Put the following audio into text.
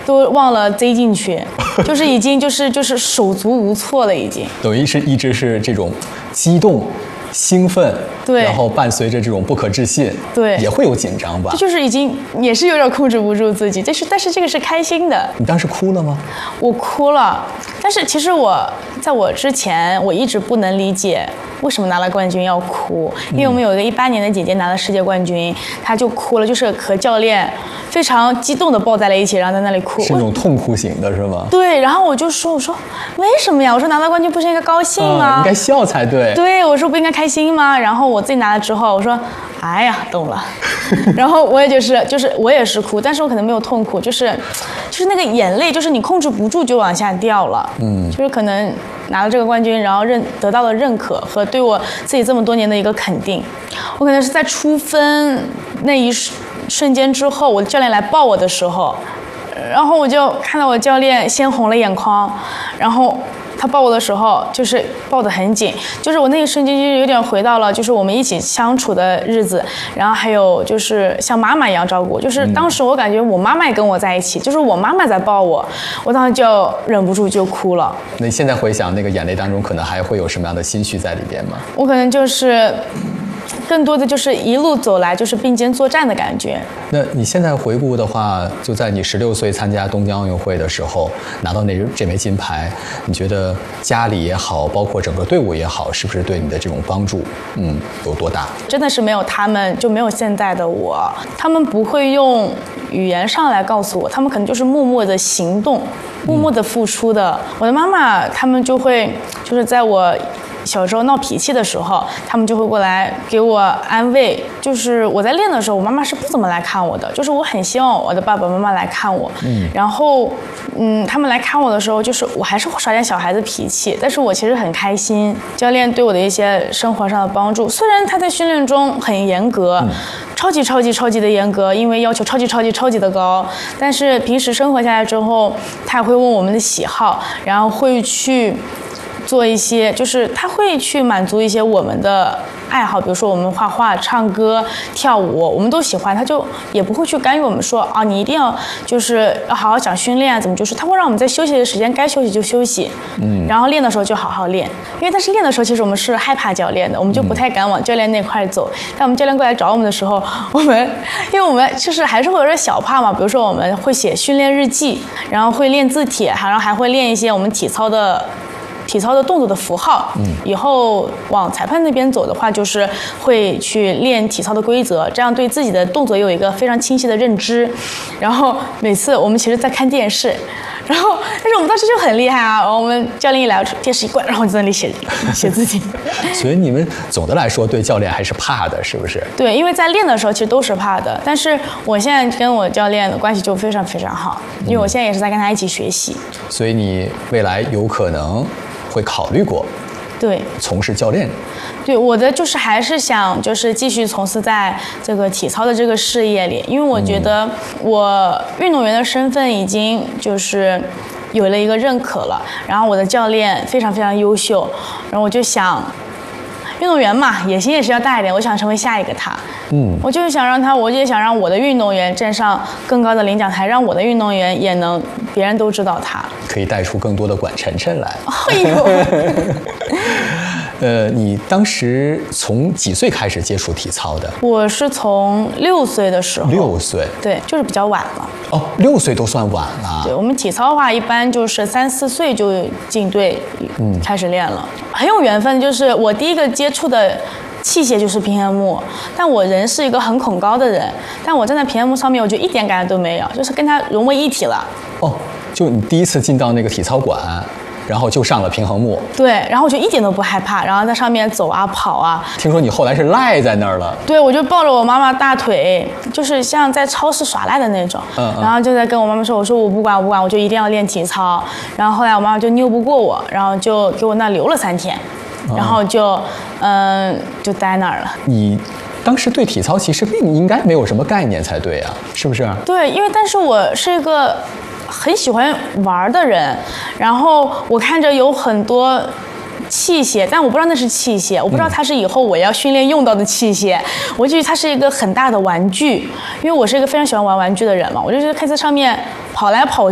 都忘了贼进去，就是已经就是手足无措了，已经。 等于是一直是这种激动、兴奋， 对， 然后伴随着这种不可置信， 对， 也会有紧张吧？ 这就是已经也是有点控制不住自己，但是这个是开心的。 你当时哭了吗？ 我哭了，但是其实在我之前，我一直不能理解为什么拿了冠军要哭，因为我们有一个18年的姐姐拿了世界冠军，她就哭了，就是和教练非常激动的抱在了一起，然后在那里哭， 是那种痛哭型的是吗？ 对，然后我说为什么呀？我说拿到冠军不是应该高兴吗？ 应该笑才对。 对，我说不应该开心吗？然后我自己拿了之后，我说哎呀，懂了。然后我也就是我也是哭，但是我可能没有痛苦，就是那个眼泪，就是你控制不住就往下掉了。就是可能拿了这个冠军，然后得到了认可和对我自己这么多年的一个肯定。我可能是在出分那一瞬间之后，我的教练来抱我的时候，然后我就看到我教练先红了眼眶，然后他抱我的时候就是抱得很紧，就是我那一瞬间就有点回到了就是我们一起相处的日子，然后还有就是像妈妈一样照顾，就是当时我感觉我妈妈也跟我在一起，就是我妈妈在抱我，我当时就忍不住就哭了。 那你现在回想那个眼泪当中，可能还会有什么样的心绪在里边吗？ 我可能就是更多的就是一路走来就是并肩作战的感觉。 那你现在回顾的话，就在你16岁参加东京奥运会的时候拿到这枚金牌，你觉得家里也好，包括整个队伍也好，是不是对你的这种帮助有多大？ 真的是没有他们就没有现在的我，他们不会用语言上来告诉我，他们可能就是默默的行动，默默的付出的。我的妈妈他们就是在我小时候闹脾气的时候，他们就会过来给我安慰。就是我在练的时候，我妈妈是不怎么来看我的，就是我很希望我的爸爸妈妈来看我。然后他们来看我的时候，就是我还是会耍点小孩子脾气，但是我其实很开心。教练对我的一些生活上的帮助，虽然他在训练中很严格，超级的严格，因为要求超级的高，但是平时生活下来之后，他也会问我们的喜好，然后会去做一些，就是他会去满足一些我们的爱好，比如说我们画画、唱歌、跳舞，我们都喜欢，他就也不会去干预我们说啊，你一定要就是要好好讲训练啊，怎么就是他会让我们在休息的时间该休息就休息，然后练的时候就好好练，因为但是练的时候其实我们是害怕教练的，我们就不太敢往教练那块走。但我们教练过来找我们的时候，因为我们就是还是会有点小怕嘛，比如说我们会写训练日记，然后会练字帖，然后还会练一些我们体操的动作的符号。以后往裁判那边走的话，就是会去练体操的规则，这样对自己的动作有一个非常清晰的认知。然后每次我们其实在看电视，但是我们当时就很厉害啊，我们教练一来，电视一关，然后就在那里写自己。 所以你们总的来说对教练还是怕的，是不是？ 对，因为在练的时候其实都是怕的，但是我现在跟我教练的关系就非常非常好，因为我现在也是在跟他一起学习。 所以你未来有可能会考虑过对从事教练？ 对，我的就是还是想就是继续从事在这个体操的这个事业里，因为我觉得我运动员的身份已经就是有了一个认可了，然后我的教练非常非常优秀，然后我就想运动员嘛，野心也是要大一点，我想成为下一个他。我就是想我也想让我的运动员站上更高的领奖台，让我的运动员也能别人都知道他， 可以带出更多的管晨晨来。 哎呦你当时从几岁开始接触体操的？ 我是从6岁的时候。 6岁？ 对，就是比较晚了。 哦，6岁都算晚了。 对，我们体操的话，一般就是3、4岁就进队，开始练了。很有缘分，就是我第一个接触的器械就是平衡木，但我人是一个很恐高的人，但我站在平衡木上面，我就一点感觉都没有，就是跟它融为一体了。 哦，就你第一次进到那个体操馆，然后就上了平衡木。 对，然后我就一点都不害怕，然后在上面走啊跑啊。 听说你后来是赖在那儿了。 对，我就抱着我妈妈大腿，就是像在超市耍赖的那种。然后就在跟我妈妈说，我说我不管，我就一定要练体操。然后后来我妈妈就拗不过我，然后就给我那留了3天，然后就待那儿了。 你当时对体操其实并应该没有什么概念才对啊，是不是？ 对，因为但是我是一个很喜欢玩的人，然后我看着有很多器械，但我不知道那是器械，我不知道它是以后我要训练用到的器械，我就觉得它是一个很大的玩具，因为我是一个非常喜欢玩玩具的人嘛，我就觉得可以在上面跑来跑